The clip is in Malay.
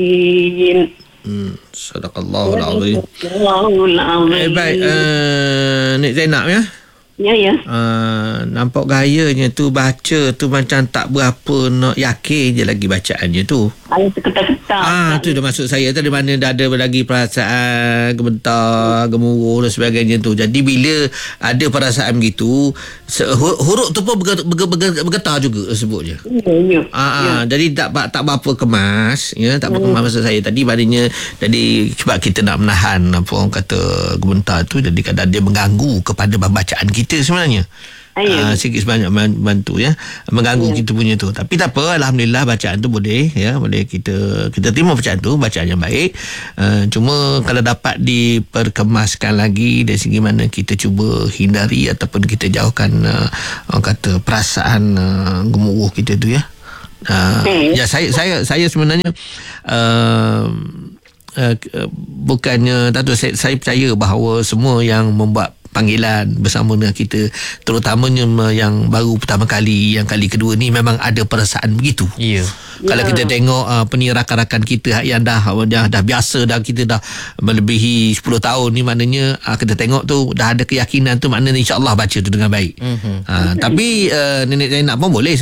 Sadaqallahul azim. Allahul azim. Baik, Nek Zainab ya. Ya. Nampak gayanya tu baca tu macam tak berapa nak yakin je lagi bacaannya tu. Ada seketar-ketar. Tu dah maksud saya tadi, mana dah ada lagi perasaan gemetar, gemuruh dan sebagainya tu. Jadi bila ada perasaan begitu, huruf tu pun bergetar juga sebutnya. Ya. Jadi tak berapa kemas, ya, tak berapa kemas maksud saya tadi. Maknanya jadi sebab kita nak menahan apa orang kata gemetar tu, jadi kadang dia mengganggu kepada bacaan kita sebenarnya. Sikit sebanyak bantu ya, mengganggu kita punya tu. Tapi tak apa, alhamdulillah bacaan tu boleh ya, boleh kita terima bacaan tu, bacaan yang baik. Cuma kalau dapat diperkemaskan lagi dari segi mana kita cuba hindari ataupun kita jauhkan orang kata perasaan gemuruh kita tu ya. Ya, saya sebenarnya bukannya tak tahu, saya percaya bahawa semua yang membuat panggilan bersama dengan kita, terutamanya yang baru pertama kali, yang kali kedua ni, memang ada perasaan begitu. Ya. Kalau kita tengok rakan-rakan kita yang dah biasa, dah kita dah melebihi 10 tahun ni, maknanya kita tengok tu dah ada keyakinan tu, maknanya insya-Allah baca tu dengan baik. Tapi Nenek Zainab pun boleh